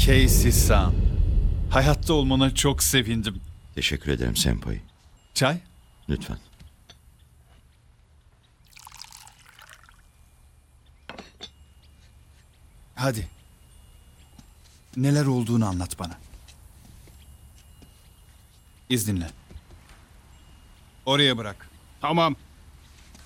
Casey-san. Hayatta olmana çok sevindim. Teşekkür ederim Senpai. Çay? Lütfen. Hadi. Neler olduğunu anlat bana. İzninle. Oraya bırak. Tamam.